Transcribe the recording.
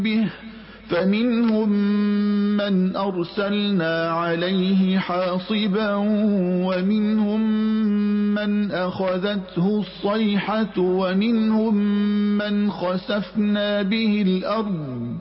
به فمنهم من أرسلنا عليه حاصبا ومنهم من أخذته الصيحة ومنهم من خسفنا به الأرض